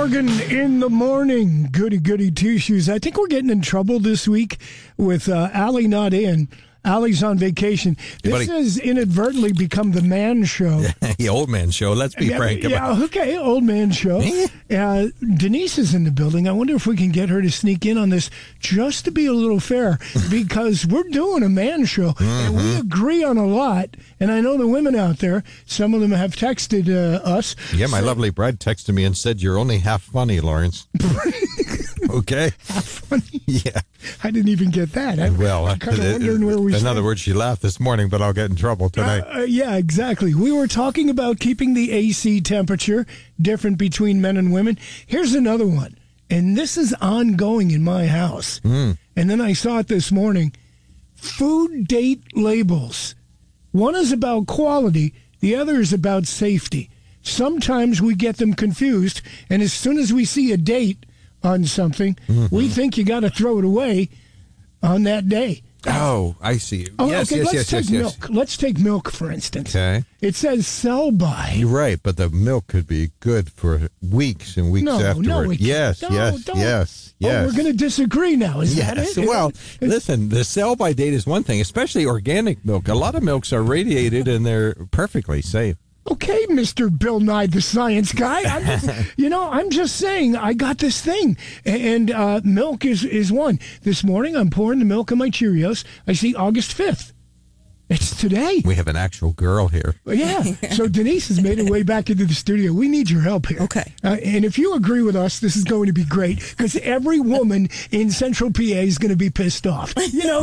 Morgan in the morning. Goody two shoes. I think we're getting in trouble this week with Allie not in. Allie's on vacation. This has inadvertently become the man show. The old man show. Let's be frank about it. Okay, old man show. Denise is in the building. I wonder if we can get her to sneak in on this just to be a little fair, because we're doing a man show, and we agree on a lot. And I know the women out there, some of them have texted us. Yeah, my lovely bride texted me and said, "You're only half funny, Lawrence." Okay. Half funny? Yeah. I didn't even get that. I'm kind of wondering where we in other words, she laughed this morning, but I'll get in trouble tonight. Yeah, exactly. We were talking about keeping the AC temperature different between men and women. Here's another one, and this is ongoing in my house. And then I saw it this morning. Food date labels. One is about quality. The other is about safety. Sometimes we get them confused, and as soon as we see a date on something, we think you got to throw it away on that day. Oh, I see. Oh, yes, okay, let's take milk. Let's take milk, for instance. Okay. It says sell by. You're right, but the milk could be good for weeks and weeks afterward. No, yes. Oh, we're going to disagree now. Is that it? Well, listen, the sell by date is one thing, especially organic milk. A lot of milks are radiated and they're perfectly safe. Okay, Mr. Bill Nye, the science guy. I'm just saying, I got this thing. And milk is one. This morning, I'm pouring the milk in my Cheerios. I see August 5th. It's today. We have an actual girl here. Yeah. So Denise has made her way back into the studio. We need your help here. Okay. And if you agree with us, this is going to be great, because every woman in Central PA is going to be pissed off.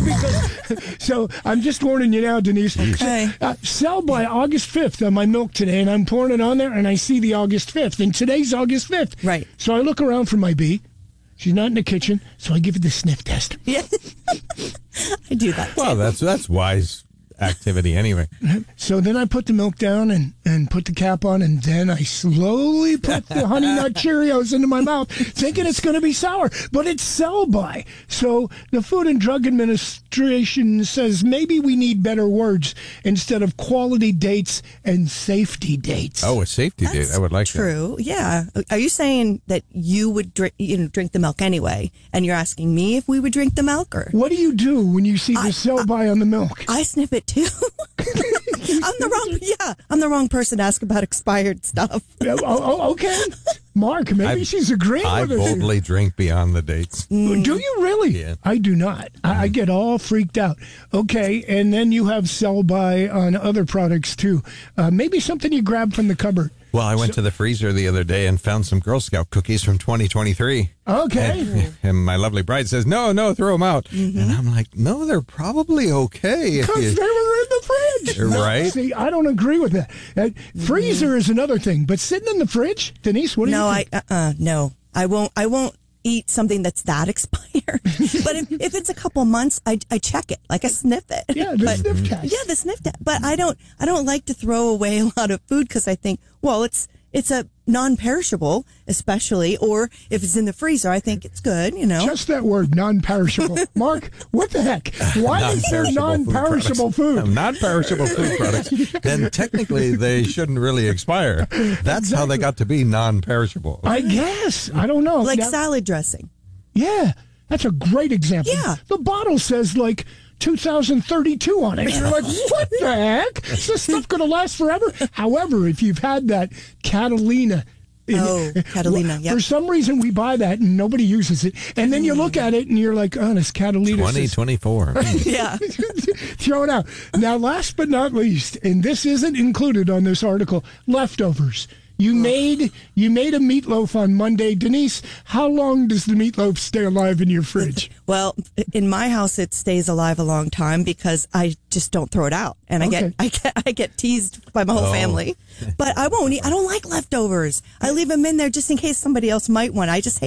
So I'm just warning you now, Denise. Okay. Sell by August 5th on my milk today, and I'm pouring it on there, and I see the August 5th, and today's August 5th. Right. So I look around for my bee. She's not in the kitchen, so I give it the sniff test. Yeah. I do that too. Well, that's wise activity anyway. So then I put the milk down and put the cap on, and then I slowly put the Honey Nut Cheerios into my mouth, thinking it's going to be sour, but it's sell-by. So the Food and Drug Administration says maybe we need better words instead of quality dates and safety dates. Oh, a safety date. I would like true. That. Yeah. Are you saying that you would drink the milk anyway, and you're asking me if we would drink the milk? Or what do you do when you see the sell-by on the milk? I sniff it too. I'm the wrong person to ask about expired stuff. Okay. Mark, maybe she's agreeing with us. I boldly drink beyond the dates. Do you really? Yeah. I do not. I get all freaked out. Okay, and then you have sell-by on other products too. Maybe something you grab from the cupboard. Well, I went to the freezer the other day and found some Girl Scout cookies from 2023. Okay. And my lovely bride says, no, throw them out. And I'm like, no, they're probably okay. Because they were in the fridge. Right. See, I don't agree with that. Freezer is another thing, but sitting in the fridge, Denise, what do you think? No, I won't eat something that's that expired. But if it's a couple months, I check it, like I sniff it. Yeah, the sniff test. Yeah, the sniff test. But I don't like to throw away a lot of food, because I think, well, it's a non-perishable, especially, or if it's in the freezer, I think it's good, Just that word, non-perishable. Mark, what the heck? Why is there non-perishable food? Non-perishable food products. Then technically they shouldn't really expire. That's how they got to be non-perishable. I guess. I don't know. Like salad dressing. Yeah, that's a great example. Yeah. The bottle says 2032 on it. You're like, what the heck? Is this stuff going to last forever? However, if you've had that Catalina. Catalina, yeah. For some reason, we buy that and nobody uses it. And then you look at it and you're like, oh, it's Catalina. 2024. Yeah. Throw it out. Now, last but not least, and this isn't included on this article, leftovers. You made a meatloaf on Monday. Denise, how long does the meatloaf stay alive in your fridge? Well, in my house, it stays alive a long time because I just don't throw it out, and I get teased by my whole family. But I won't eat. I don't like leftovers. I leave them in there just in case somebody else might want. I just hate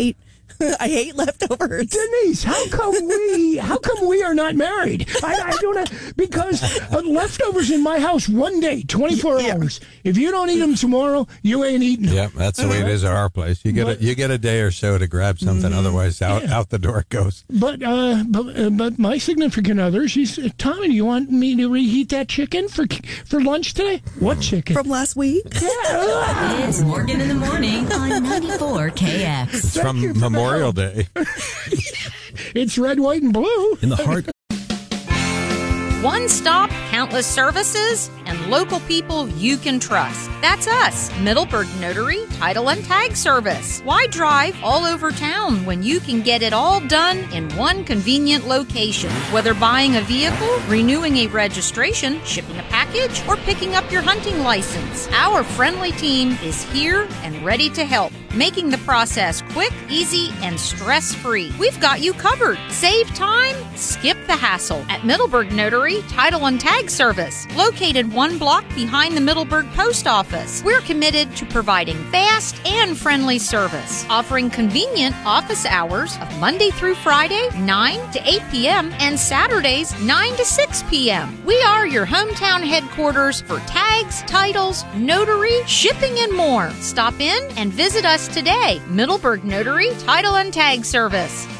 I hate leftovers. Denise, how come we are not married? I don't know, because leftovers in my house one day, 24 hours. If you don't eat them tomorrow, you ain't eating them. Yeah, that's the way it is at our place. You get a day or so to grab something, otherwise out the door it goes. But my significant other, she's Tommy. Do you want me to reheat that chicken for lunch today? What chicken? From last week? Yeah. It's Morgan in the Morning on 94 KX. It's from Memorial Day. It's red, white, and blue. In the heart. One stop, countless services, and local people you can trust. That's us, Middleburg Notary Title and Tag Service. Why drive all over town when you can get it all done in one convenient location? Whether buying a vehicle, renewing a registration, shipping a package, or picking up your hunting license, our friendly team is here and ready to help, making the process quick, easy, and stress-free. We've got you covered. Save time, skip the hassle at Middleburg Notary Title and Tag Service, located 1 block behind the Middleburg Post Office. We're committed to providing fast and friendly service, offering convenient office hours of Monday through Friday, 9 to 8 p.m., and Saturdays, 9 to 6 p.m. We are your hometown headquarters for tags, titles, notary, shipping, and more. Stop in and visit us today. Middleburg Notary Title and Tag Service.